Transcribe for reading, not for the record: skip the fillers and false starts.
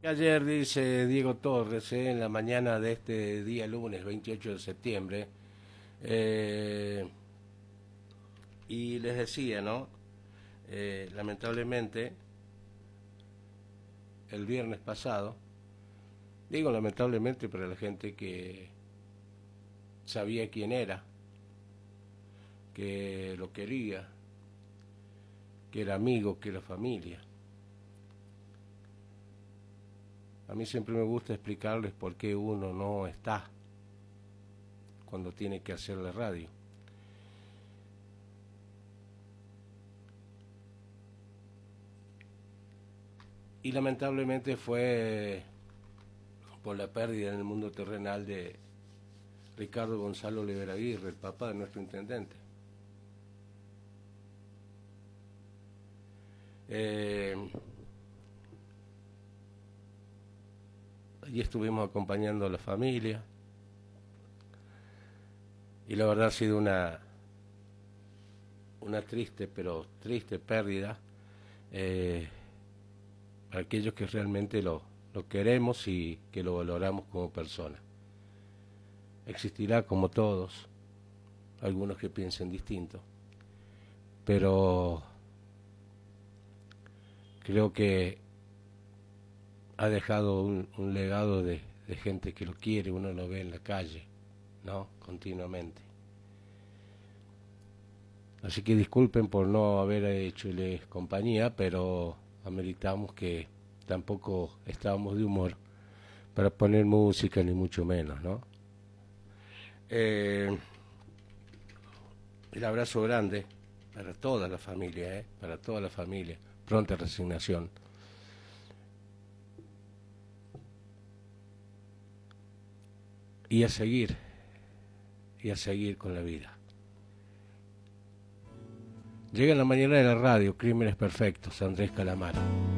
Ayer dice Diego Torres, en la mañana de este día lunes 28 de septiembre, eh, y les decía, ¿no? Lamentablemente, el viernes pasado, digo lamentablemente para la gente que sabía quién era, que lo quería, que era amigo, que era familia. A mí siempre me gusta explicarles por qué uno no está cuando tiene que hacer la radio. Y lamentablemente fue por la pérdida en el mundo terrenal de Ricardo Gonzalo Olivera Aguirre, el papá de nuestro intendente. Allí estuvimos acompañando a la familia y la verdad ha sido una triste, pero triste pérdida para aquellos que realmente lo queremos y que lo valoramos como persona. Existirá como todos, algunos que piensen distinto, pero creo que ha dejado un legado de gente que lo quiere, uno lo ve en la calle, ¿no? Continuamente. Así que disculpen por no haber hecholes compañía, pero ameritamos que tampoco estábamos de humor para poner música, ni mucho menos, ¿no? El abrazo grande para toda la familia, para toda la familia. Pronta resignación. Y a seguir con la vida. Llega en la mañana de la radio, Crímenes Perfectos, Andrés Calamaro.